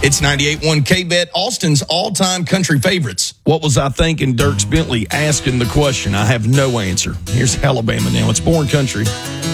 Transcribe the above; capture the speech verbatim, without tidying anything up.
It's ninety-eight point one K-Bet, Austin's all-time country favorites. What was I thinking? Dierks Bentley asking the question. I have no answer. Here's Alabama now. It's Born Country.